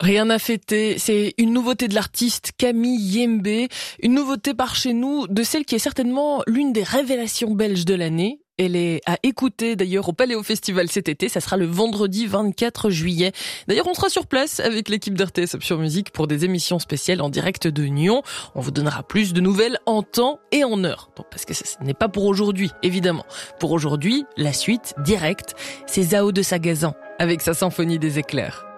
Rien à fêter, c'est une nouveauté de l'artiste Camille Yembe, une nouveauté par chez nous de celle qui est certainement l'une des révélations belges de l'année. Elle est à écouter d'ailleurs au Paléo Festival cet été, ça sera le vendredi 24 juillet. D'ailleurs, on sera sur place avec l'équipe d'RTS Option Musique pour des émissions spéciales en direct de Nyon. On vous donnera plus de nouvelles en temps et en heure. Donc, parce que ce n'est pas pour aujourd'hui, évidemment. Pour aujourd'hui, la suite, directe, c'est Zao de Sagazan avec sa symphonie des éclairs.